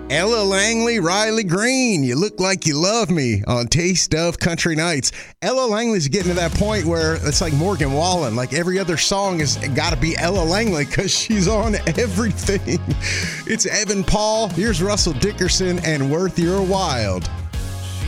Ella Langley, Riley Green, you look like you love me on Taste of Country Nights. Ella Langley's getting to that point where it's like Morgan Wallen. Like every other song has got to be Ella Langley because she's on everything. It's Evan Paul. Here's Russell Dickerson and Worth Your Wild.